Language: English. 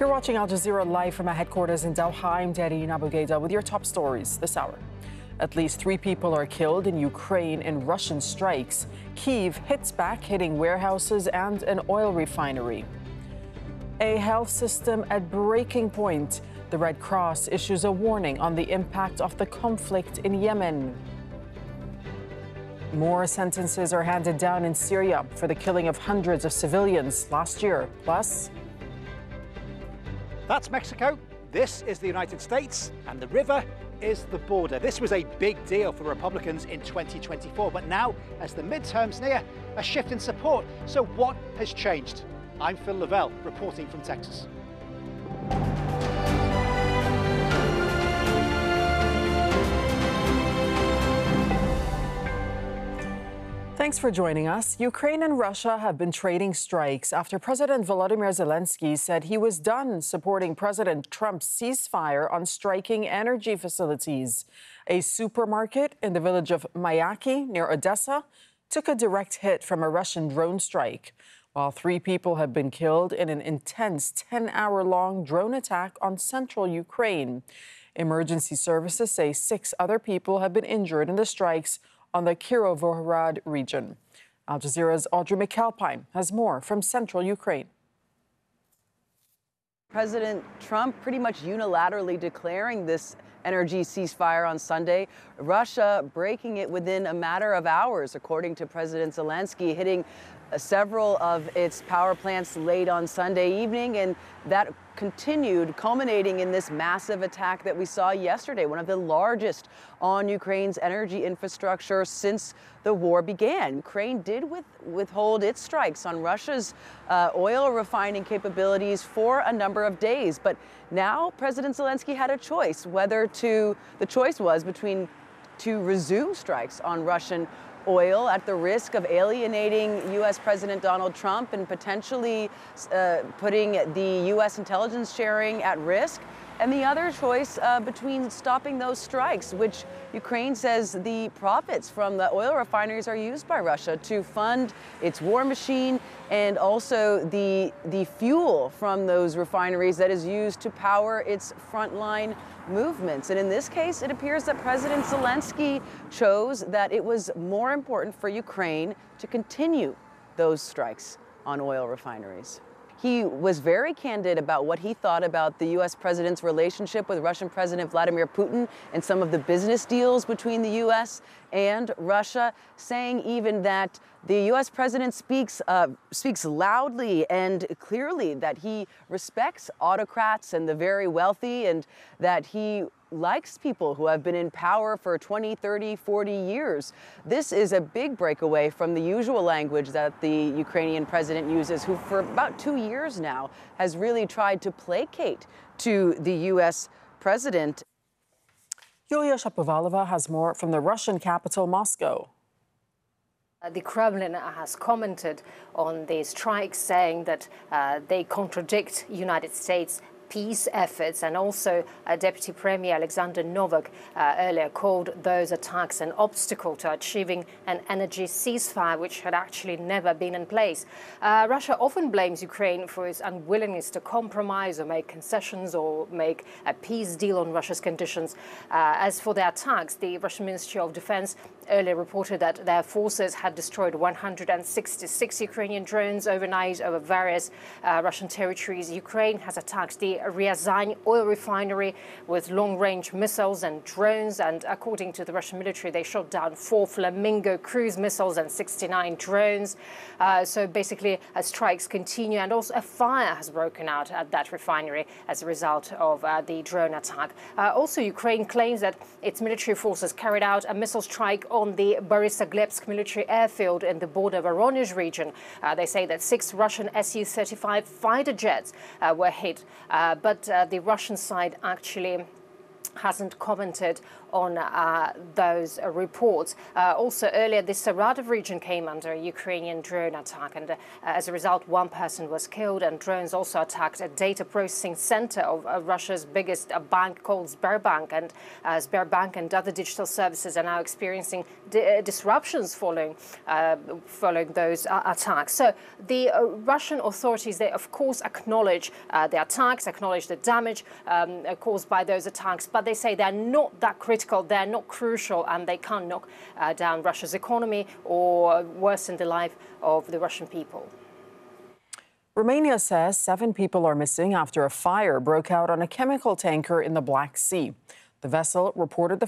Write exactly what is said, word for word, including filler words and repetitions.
You're watching Al Jazeera live from our headquarters in Doha. I'm Darine Aboughaida with your top stories this hour. At least three people are killed in Ukraine in Russian strikes. Kyiv hits back, hitting warehouses and an oil refinery. A health system at breaking point. The Red Cross issues a warning on the impact of the conflict in Yemen. More sentences are handed down in Syria for the killing of hundreds of civilians last year. Plus, that's Mexico, this is the United States, and the river is the border. This was a big deal for Republicans in twenty twenty-four, but now, as the midterms near, a shift in support. So what has changed? I'm Phil Lavelle, reporting from Texas. Thanks for joining us. Ukraine and Russia have been trading strikes after President Volodymyr Zelensky said he was done supporting President Trump's ceasefire on striking energy facilities. A supermarket in the village of Mayaki near Odessa took a direct hit from a Russian drone strike, while three people have been killed in an intense ten-hour-long drone attack on central Ukraine. Emergency services say six other people have been injured in the strikes on the Kirovohrad region. Al Jazeera's Audrey McAlpine has more from central Ukraine. President Trump pretty much unilaterally declaring this energy ceasefire on Sunday, Russia breaking it within a matter of hours, according to President Zelensky, hitting several of its power plants late on Sunday evening, and that continued, culminating in this massive attack that we saw yesterday, one of the largest on Ukraine's energy infrastructure since the war began. Ukraine did with, withhold its strikes on Russia's uh, oil refining capabilities for a number of days. But now President Zelensky had a choice, whether to, the choice was between to resume strikes on Russian oil at the risk of alienating U S President Donald Trump and potentially uh, putting the U S intelligence sharing at risk, and the other choice uh, between stopping those strikes, which Ukraine says the profits from the oil refineries are used by Russia to fund its war machine, and also the, the fuel from those refineries that is used to power its frontline movements. And in this case, it appears that President Zelensky chose that it was more important for Ukraine to continue those strikes on oil refineries. He was very candid about what he thought about the U S president's relationship with Russian President Vladimir Putin and some of the business deals between the U S and Russia, saying even that the U S president speaks uh, speaks loudly and clearly that he respects autocrats and the very wealthy, and that he likes people who have been in power for twenty, thirty, forty years. This is a big breakaway from the usual language that the Ukrainian president uses, who for about two years now has really tried to placate to the U S president. Yulia Shapovalova has more from the Russian capital, Moscow. The Kremlin has commented on the strikes, saying that uh, they contradict United States peace efforts, and also uh, Deputy Premier Alexander Novak uh, earlier called those attacks an obstacle to achieving an energy ceasefire, which had actually never been in place. Uh, Russia often blames Ukraine for its unwillingness to compromise or make concessions or make a peace deal on Russia's conditions. Uh, as for the attacks, the Russian Ministry of Defense earlier reported that their forces had destroyed one hundred sixty-six Ukrainian drones overnight over various uh, Russian territories. Ukraine has attacked the Ryazan oil refinery with long-range missiles and drones, and according to the Russian military, they shot down four Flamingo cruise missiles and sixty-nine drones. Uh, so basically, uh, strikes continue, and also a fire has broken out at that refinery as a result of uh, the drone attack. Uh, also, Ukraine claims that its military forces carried out a missile strike on the Borysaglebsk military airfield in the border Voronezh region. Uh, they say that six Russian S U thirty-five fighter jets uh, were hit. Uh, but uh, the Russian side actually hasn't commented on uh, those uh, reports. Uh, also, earlier, the Saratov region came under a Ukrainian drone attack, and uh, as a result, one person was killed. And drones also attacked a data processing center of uh, Russia's biggest uh, bank called Sberbank. And uh, Sberbank and other digital services are now experiencing di- disruptions following uh, following those uh, attacks. So the uh, Russian authorities, they of course acknowledge uh, the attacks, acknowledge the damage um, caused by those attacks, but they say they're not that critical, they're not crucial, and they can't knock uh, down Russia's economy or worsen the life of the Russian people. Romania says seven people are missing after a fire broke out on a chemical tanker in the Black Sea. The vessel reported the